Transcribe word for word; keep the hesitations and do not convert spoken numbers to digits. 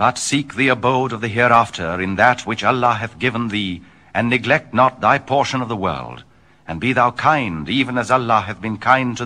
But seek the abode of the hereafter in that which Allah hath given thee, and neglect not thy portion of the world. And be thou kind, even as Allah hath been kind to